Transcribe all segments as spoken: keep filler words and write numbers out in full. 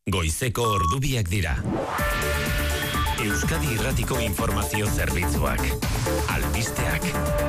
Goizeko ordubiak dira. Euskadi Irratiko Informazio Zerbitzuak. Albisteak.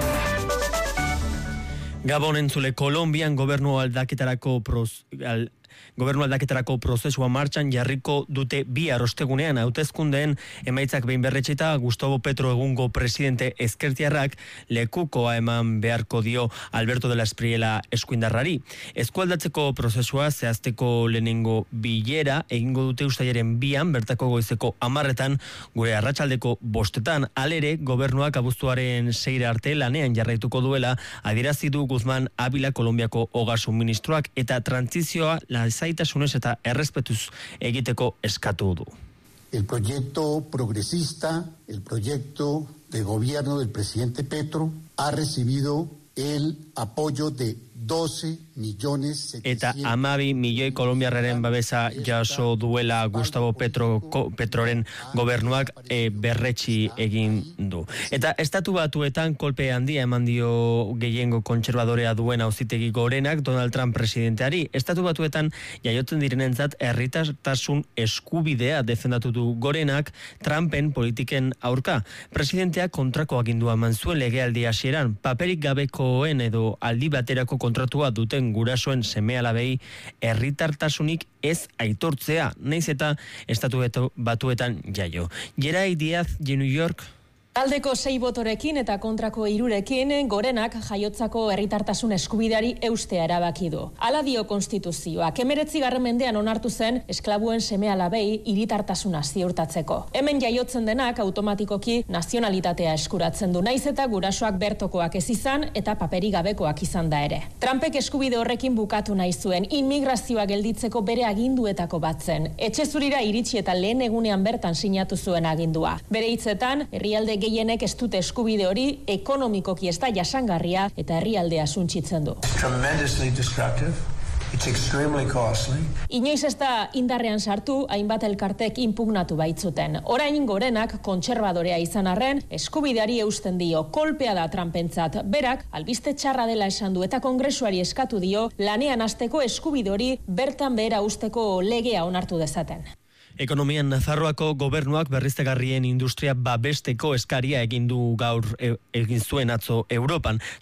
Gabon entzule, Kolonbian gobernu aldaketarako proz... Al... Gobernu aldaketarako prozesua martxan jarriko dute bi ostegunean hauteskundeen emaitzak behin berretxita Gustavo Petro egungo presidente ezkertiarrak lekukoa eman beharko dio Alberto de la Espriella eskuindarrari. Eskualdatzeko prozesua zehazteko lehenengo bilera egingo dute ustailaren bian bertako goizeko hamarretan gure arratsaldeko bostetan. Alere gobernuak abuztuaren seira arte lanean jarraituko duela adierazi du Guzmán Abila Kolonbiako ogasun ministroak eta trantzizioa lasaitasunez eta errespetuz egiteko eskatu du. El proyecto progresista, el proyecto de gobierno del presidente Petro ha recibido el apoyo de doce millones eta amabi milioi kolombiarraren babesa jaso duela Gustavo Petro Petroren gobernuak e, berretsi egin du. Eta estatu batuetan kolpe handia eman dio gehiengo kontserbadorea duen auzitegi gorenak Donald Trump presidenteari. Estatu batuetan jaiotzen direnentzat herritartasun eskubidea defendatu du gorenak Trumpen politiken aurka. Presidenteak kontrako agindua eman zuen legealdi hasieran, paperik gabekoen edo aldi baterako kontratua duten gurasoen seme-alabei herritartasunik ez aitortzea, naiz eta estatu batuetan jaio. Gerai Diaz, New York. Aldeko sei botorekin eta kontrako hirurekin gorenak jaiotzako herritartasun eskubideari eustea erabaki du. Hala dio konstituzioak. Hemeretzigarren mendean onartu zen esklabuen seme-alabei hiritartasuna ziurtatzeko. Hemen jaiotzen denak automatikoki nazionalitatea eskuratzen du, naiz eta gurasoak bertokoak ez izan eta paperi gabekoak izan da ere. Trumpek eskubide horrekin bukatu nahi zuen inmigrazioa gelditzeko bere aginduetako bat zen. Etxe zurira iritsi eta lehen egunean bertan sinatu zuen agindua. Bere hitzetan, herrialde gehienek ez dute eskubide hori ekonomikoki ez da jasangarria eta herrialdea suntsitzen du. Tremendously destructive. It's extremely costly. Inoiz ez da indarrean sartu, hainbat elkartek inpugnatu baitzuten. Orain gorenak kontserbadorea izan arren, eskubideari eusten dio, kolpea da Trumpentzat. Berak, albiste txarra dela esan du eta kongresuari eskatu dio, lanean hasteko eskubide hori bertan behera usteko legea onartu dezaten. Ekonomian Nafarroako gobernuak berriztagarrien industria babesteko eskaria egin du gaur e, egin zuen atzo Europan.